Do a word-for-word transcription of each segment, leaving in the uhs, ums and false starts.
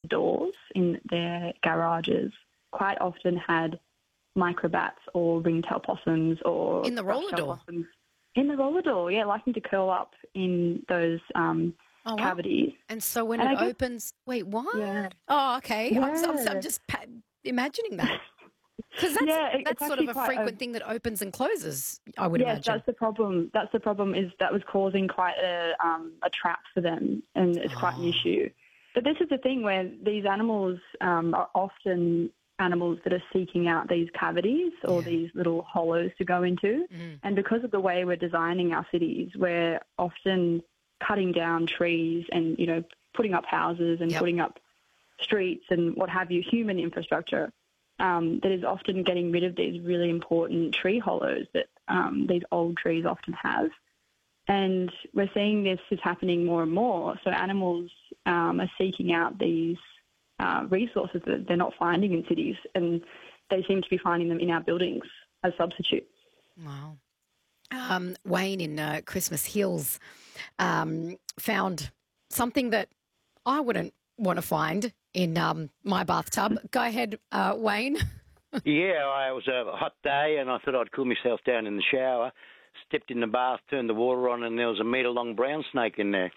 doors in their garages quite often had microbats or ringtail possums or In the roller brush-tail door? possums in the roller door. Yeah, liking to curl up in those um, Oh, wow. cavities. And so when And it I guess- opens, wait, what? Yeah. Oh, okay. I'm, I'm, I'm Yeah. just pa- imagining that. Because that's, Yeah, it- that's it's sort of actually a quite frequent a- thing that opens and closes, I would Yes, imagine. that's the problem. That's the problem is that was causing quite a um, a trap for them, and it's quite an Oh. issue. But this is the thing where these animals um, are often animals that are seeking out these cavities or Yeah. these little hollows to go into. Mm. And because of the way we're designing our cities, we're often cutting down trees and, you know, putting up houses and Yep. putting up streets and what have you, human infrastructure. Um, that is often getting rid of these really important tree hollows that um, these old trees often have. And we're seeing this is happening more and more. So animals um, are seeking out these uh, resources that they're not finding in cities, and they seem to be finding them in our buildings as substitutes. Wow. Um, Wayne in uh, Christmas Hills um, found something that I wouldn't want to find in um, my bathtub. Go ahead, uh, Wayne. Yeah, it was a hot day and I thought I'd cool myself down in the shower. Stepped in the bath, turned the water on, and there was a metre-long brown snake in there.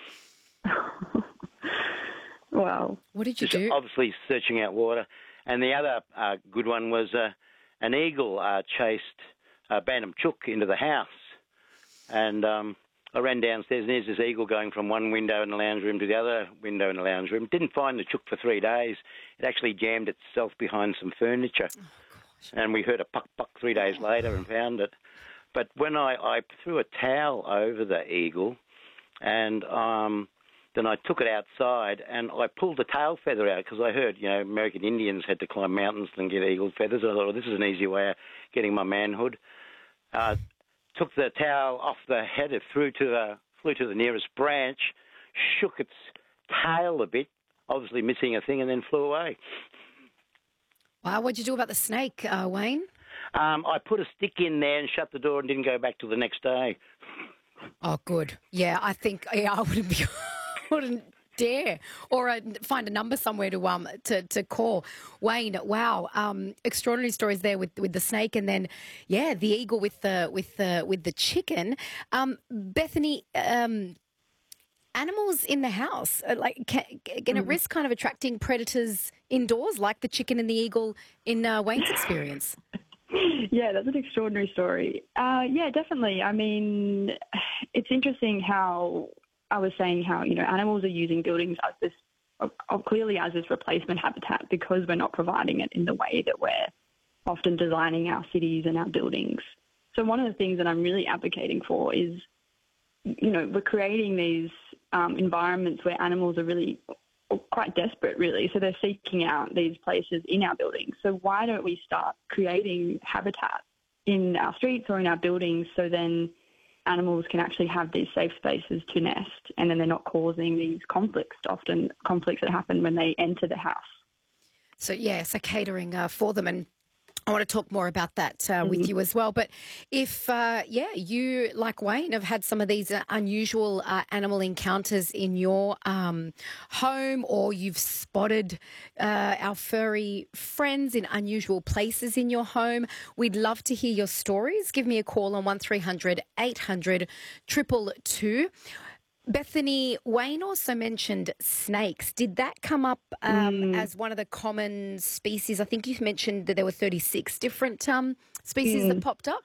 Wow. What did you Just do? obviously searching out water. And the other uh, good one was uh, an eagle uh, chased uh, Bantam Chook into the house. And um, I ran downstairs and there's this eagle going from one window in the lounge room to the other window in the lounge room. Didn't find the chook for three days. It actually jammed itself behind some furniture. Oh, And we heard a puck-puck three days later and found it. But when I, I threw a towel over the eagle and um, then I took it outside and I pulled the tail feather out because I heard, you know, American Indians had to climb mountains and get eagle feathers. I thought, well, this is an easy way of getting my manhood. Uh, took the towel off the head, it flew to the, flew to the nearest branch, shook its tail a bit, obviously missing a thing, and then flew away. Wow, what'd you do about the snake, uh, Wayne? Um, I put a stick in there and shut the door and didn't go back till the next day. Oh, good. Yeah, I think yeah, I wouldn't be, wouldn't dare, or uh, find a number somewhere to um to, to call. Wayne, wow, um, extraordinary stories there with, with the snake, and then yeah, the eagle with the with the with the chicken. Um, Bethany, um, animals in the house, uh, like can, can it risk kind of attracting predators indoors, like the chicken and the eagle in uh, Wayne's experience? Yeah, that's an extraordinary story. Uh, yeah, definitely. I mean, it's interesting how I was saying how, you know, animals are using buildings as this, uh, clearly as this replacement habitat because we're not providing it in the way that we're often designing our cities and our buildings. So one of the things that I'm really advocating for is, you know, we're creating these um, environments where animals are really quite desperate, really. So they're seeking out these places in our buildings. So why don't we start creating habitat in our streets or in our buildings so then animals can actually have these safe spaces to nest, and then they're not causing these conflicts, often conflicts that happen when they enter the house. So, yeah, so catering uh, for them. And I want to talk more about that uh, with Mhm. you as well. But if, uh, yeah, you, like Wayne, have had some of these uh, unusual uh, animal encounters in your um, home, or you've spotted uh, our furry friends in unusual places in your home, we'd love to hear your stories. Give me a call on one three hundred eight hundred two two two. Bethany, Wayne also mentioned snakes. Did that come up um, Mm. as one of the common species? I think you mentioned that there were thirty-six different um, species that Mm. popped up.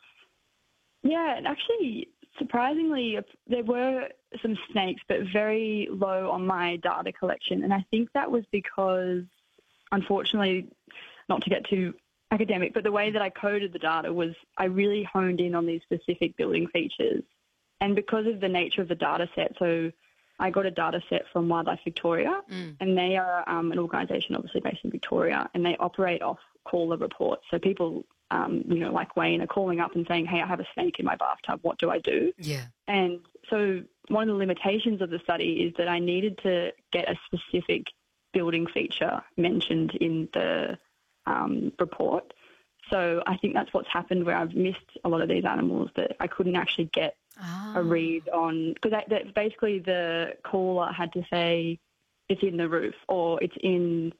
Yeah, and actually, surprisingly, there were some snakes, but very low on my data collection. And I think that was because, unfortunately, not to get too academic, but the way that I coded the data was I really honed in on these specific building features. And because of the nature of the data set, so I got a data set from Wildlife Victoria, Mm. and they are um, an organisation obviously based in Victoria, and they operate off caller reports. So people, um, you know, like Wayne, are calling up and saying, hey, I have a snake in my bathtub, what do I do? Yeah. And so one of the limitations of the study is that I needed to get a specific building feature mentioned in the um, report. So I think that's what's happened where I've missed a lot of these animals that I couldn't actually get Ah. a read on, because that, that basically the caller had to say it's in the roof or it's in